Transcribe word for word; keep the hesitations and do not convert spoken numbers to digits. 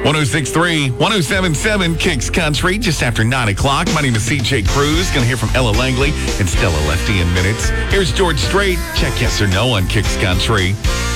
oh six point three, ten seventy-seven Kicks Country, just after nine o'clock. My name is C J Cruz. Going to hear from Ella Langley and Stella Lefty in minutes. Here's George Strait. Check yes or no on Kicks Country.